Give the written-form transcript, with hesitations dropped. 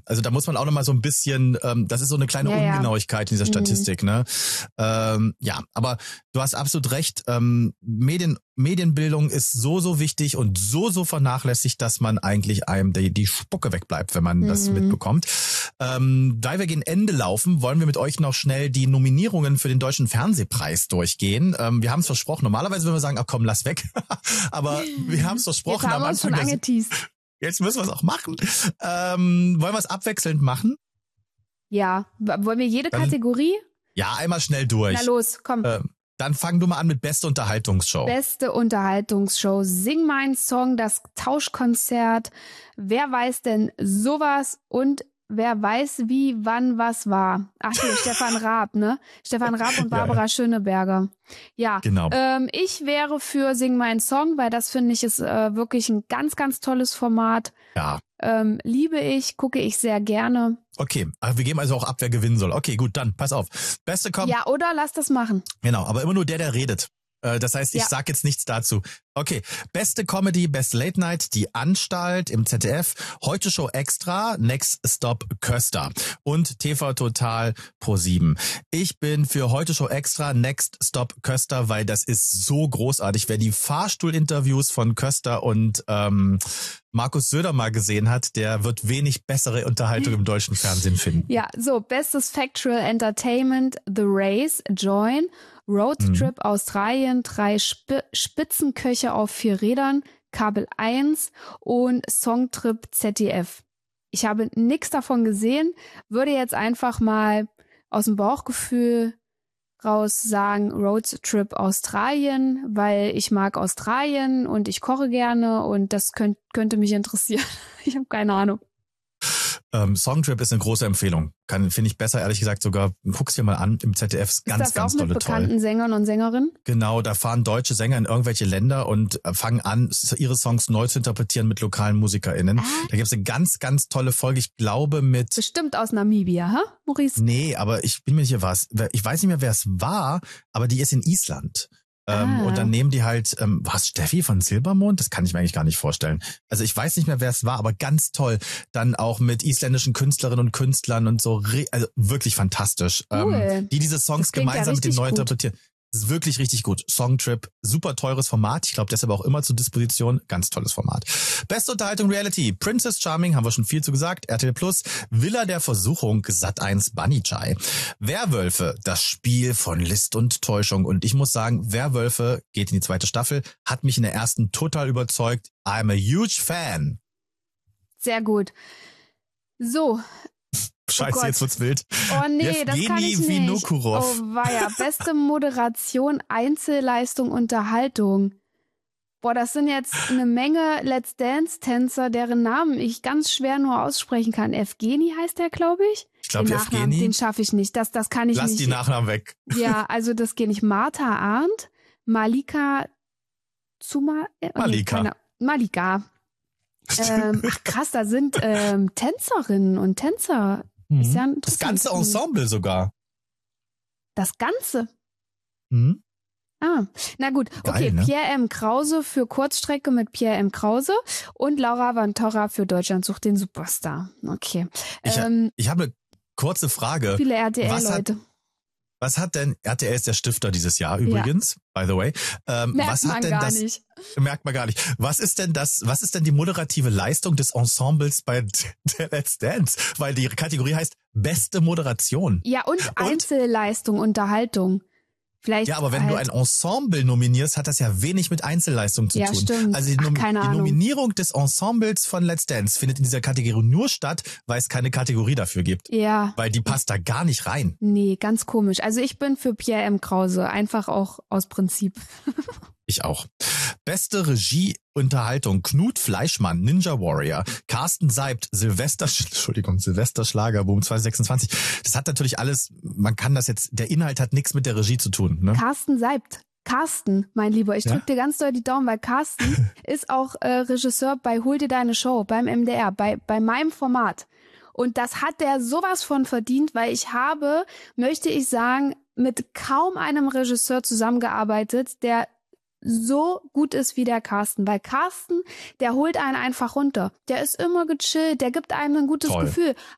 Also da muss man auch nochmal so ein bisschen, das ist so eine kleine Ungenauigkeit in dieser Statistik, ne? Ja, aber du hast absolut recht. Medienbildung ist so wichtig und so vernachlässigt, dass man eigentlich einem die Spucke wegbleibt, wenn man das mitbekommt. Da wir gegen Ende laufen, wollen wir mit euch noch schnell die Nominierungen für den Deutschen Fernsehpreis durchgehen. Wir haben es versprochen. Normalerweise würden wir sagen, ach komm, lass weg. Aber wir haben es versprochen. Jetzt haben wir uns schon angeteased. Jetzt müssen wir es auch machen. Wollen wir es abwechselnd machen? Ja. Wollen wir jede Kategorie? Ja, einmal schnell durch. Na los, komm. Dann fang du mal an mit Beste Unterhaltungsshow. Beste Unterhaltungsshow. Sing mein Song, das Tauschkonzert. Wer weiß denn sowas und wer weiß wie, wann, was war. Ach so, Stefan Raab, ne? Stefan Raab und Barbara Schöneberger. Ja, genau. Ich wäre für Sing mein Song, weil das finde ich ist wirklich ein ganz, ganz tolles Format. Ja. Liebe ich, gucke ich sehr gerne. Okay, wir geben also auch ab, wer gewinnen soll. Okay, gut, dann, pass auf. Beste kommt. Ja, oder lass das machen. Genau, aber immer nur der redet. Das heißt, ich sag jetzt nichts dazu. Okay, beste Comedy, Best Late Night, Die Anstalt im ZDF, Heute Show Extra, Next Stop Köster und TV Total Pro7. Ich bin für Heute Show Extra, Next Stop Köster, weil das ist so großartig. Wer die Fahrstuhlinterviews von Köster und Markus Söder mal gesehen hat, der wird wenig bessere Unterhaltung im deutschen Fernsehen finden. Ja, so, bestes Factual Entertainment, The Race, Join, Roadtrip Australien, 3 Spitzenköche auf 4 Rädern, Kabel 1 und Songtrip ZDF. Ich habe nichts davon gesehen, würde jetzt einfach mal aus dem Bauchgefühl raus sagen Roadtrip Australien, weil ich mag Australien und ich koche gerne und das könnte mich interessieren. Ich habe keine Ahnung. Songtrip ist eine große Empfehlung. Finde ich besser, ehrlich gesagt, sogar, guck's dir mal an, im ZDF ist ganz, ganz tolle, mit bekannten Sängern und Sängerinnen? Genau, da fahren deutsche Sänger in irgendwelche Länder und fangen an, ihre Songs neu zu interpretieren mit lokalen MusikerInnen. Da gibt's eine ganz, ganz tolle Folge, ich glaube mit... Bestimmt aus Namibia, hä, Maurice? Nee, aber ich bin mir nicht sicher, ich weiß nicht mehr, wer es war, aber die ist in Island. Und dann nehmen die halt, was, Steffi von Silbermond? Das kann ich mir eigentlich gar nicht vorstellen. Also ich weiß nicht mehr, wer es war, aber ganz toll. Dann auch mit isländischen Künstlerinnen und Künstlern und so, also wirklich fantastisch. Cool. Die diese Songs gemeinsam mit den neu interpretieren. Das ist wirklich richtig gut. Songtrip, super teures Format. Ich glaube, deshalb auch immer zur Disposition. Ganz tolles Format. Beste Unterhaltung Reality. Princess Charming, haben wir schon viel zu gesagt. RTL Plus. Villa der Versuchung, Sat.1 Bunny Chai. Werwölfe, das Spiel von List und Täuschung. Und ich muss sagen, Werwölfe geht in die 2. Staffel. Hat mich in der ersten total überzeugt. I'm a huge fan. Sehr gut. So. Scheiße, jetzt wird's wild. Oh nee, das kann ich nicht. Vinokurov. Oh weia, beste Moderation, Einzelleistung, Unterhaltung. Boah, das sind jetzt eine Menge Let's Dance-Tänzer, deren Namen ich ganz schwer nur aussprechen kann. Evgeni heißt der, glaube ich. Ich glaube, Evgeni. Den schaffe ich nicht. Das kann ich nicht. Lass die Nachnamen weg. Ja, also das geht nicht. Martha Arndt, Malika Malika. Ach krass, da sind Tänzerinnen und Tänzer. Ist ja das ganze Ensemble sogar. Das Ganze? Mhm. Na gut. Geil, okay, ne? Pierre M. Krause für Kurzstrecke mit Pierre M. Krause und Laura Van Torra für Deutschland sucht den Superstar. Okay. Ich habe eine kurze Frage. Viele RTL-Leute. Was hat denn, RTL ist der Stifter dieses Jahr übrigens, by the way. Merkt man gar nicht. Merkt man gar nicht. Was ist denn die moderative Leistung des Ensembles bei der Let's Dance? Weil die Kategorie heißt beste Moderation. Ja, und Einzelleistung, Unterhaltung. Vielleicht ja, aber wenn du ein Ensemble nominierst, hat das ja wenig mit Einzelleistung zu tun. Stimmt. Also die Nominierung des Ensembles von Let's Dance findet in dieser Kategorie nur statt, weil es keine Kategorie dafür gibt. Ja. Weil die passt da gar nicht rein. Nee, ganz komisch. Also ich bin für Pierre M. Krause, einfach auch aus Prinzip. Ich auch. Beste Regie-Unterhaltung. Knut Fleischmann, Ninja Warrior. Carsten Seibt, Silvester Schlagerboom 2026. Das hat natürlich alles, man kann das jetzt, der Inhalt hat nichts mit der Regie zu tun. Ne? Carsten Seibt. Carsten, mein Lieber, ich drück dir ganz doll die Daumen, weil Carsten ist auch Regisseur bei Hol dir deine Show, beim MDR, bei meinem Format. Und das hat der sowas von verdient, weil ich habe, möchte ich sagen, mit kaum einem Regisseur zusammengearbeitet, der so gut ist wie der Carsten, weil Carsten, der holt einen einfach runter. Der ist immer gechillt, der gibt einem ein gutes Gefühl.